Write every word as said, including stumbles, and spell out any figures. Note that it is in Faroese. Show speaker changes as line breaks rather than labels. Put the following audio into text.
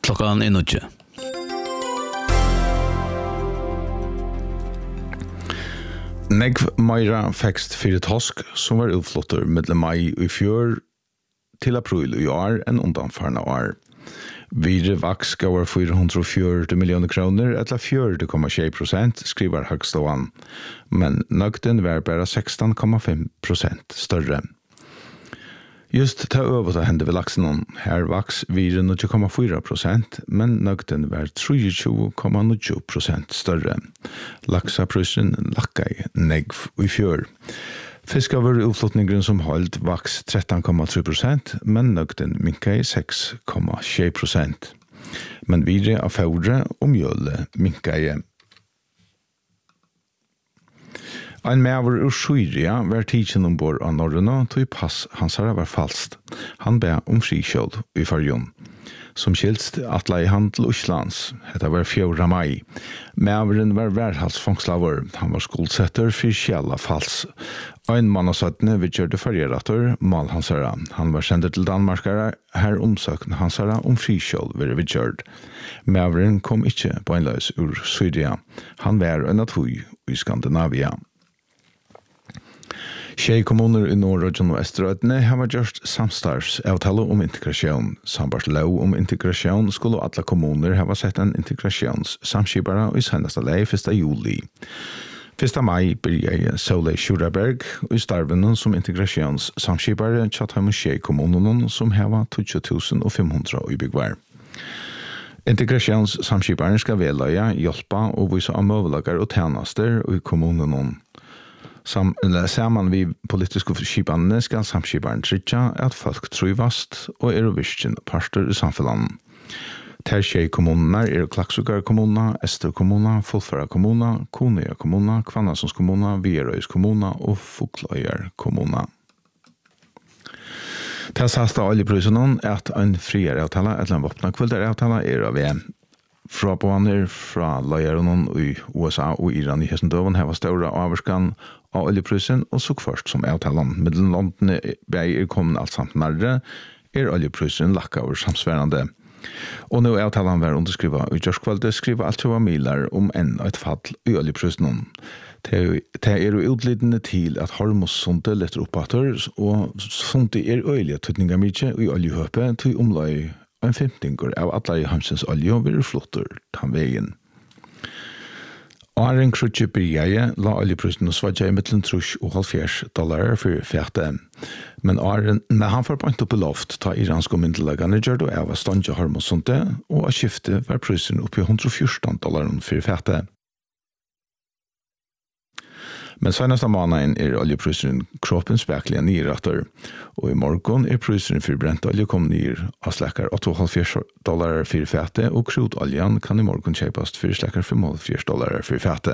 Klokkan er nødje.
Negv meira fekst fyrir tosk som var utflottur mellom mai i fjør til april i år enn undanfarna år. Videre vaks gavar fire hundre og fjøruti millioner kroner etla fjøruti komma sju prosent, skriver Høgståan, men nøgden var bare sekstan komma fem prosent større. Just ta över att hända vid laxen här vaks vidare noll komma fyra procent, men nøgden var tjugotre komma nio procent större. Laxaprisen lackade negv i fjör. Fiskar var utflottningen som hållt vaks tretton komma tre procent, men nøgden minkade sex komma sju procent. Men vidare av fodre och mjöle minkade. Ein maver ur Syria var tidsen ombord av Norrøna tog pass hans herre var falskt. Han be om frikjøld i fargen. Som skilst atla i handel Oslands. Dette var fjorda mai. Maveren var værhalsfångslaver. Han var skuldsetter for kjella fals. Ein mann av søttene vidgjørte fargerator mal hans herre. Han var sendet til Danmarkare. Her omsøkte hans herre om frikjøld var vidgjørt. Maveren kom ikke på en løs ur Syria. Han var en av tog i Skandinavia. Tjej kommuner i Nordrødjen og Østerødene har gjort samstarvsavtale om integrasjon. Sambart lov om integrasjon skulle alle kommuner ha sett en integrasjonssamskipare i seneste lei første juli. første mai begynte Solveig Sjuraberg i starven som integrasjonssamskipare Chatham Tjej kommunen som har tjugo tusen fem hundre i byggvar. Integrasjonssamskiparen skal veløye, hjelpe og vise av møvelager og tjenester i kommunen. Sam, Saman vi politiske skipene skal samskiparen trykja at folk trivast og er virkjen parter i samfunnet. Ter tjej kommuner er Klaksvíkar kommuna, Ester kommuna, Fullfara kommuna, Kunoyar kommuna, Hvannasons kommuna, Viðareiðis kommuna og Fugløyar kommuna. Til sasta oljeprisen er at en friere avtale, eller en våpna kvildere avtale, er av en frabåner fra løyeren i U S A og Iran i hesten døven har større avvarskan av oljeprisen, og så først som avtalen. Middellandene er kommet alt samt nærre, er oljeprisen lakka over samsværende. Og nå er avtalen var underskrivet i Gjørskvalde, skriver alt som var miler om enn et fall i oljeprisen. Det er jo utlidende til at Hormuzsundet letter oppater, og sundet er øyelige tøtninger mye i oljehøpet til omløy en femtinger av alle i Hamsens olje og vil flotter ta veien. Åren krutje byrjeie la oljeprisen og svadja i mittelen trus og halvfjerds dollar for fjerte. Men åren, men han får point opp i loft ta iranske myndelegane gjør det av ståndje Hormuzsundet, og av skiftet var prisen opp i hundre og fjorton dollar for fjerte. Men senaste månaden er oljeprisen kroppen spekliga nyrater, og i morgon er prisen for brent olje kom nyr av släckar åttiohalvfjerds dollar for fete, og krudoljan kan i morgon kjøpast for släckar femhundra dollar for fete.